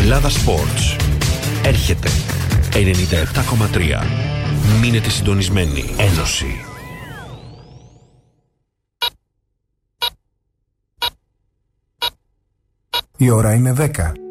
Ελλάδα Sports. Έρχεται 97,3. Μείνετε συντονισμένοι. Ένωση. Η ώρα είναι 10.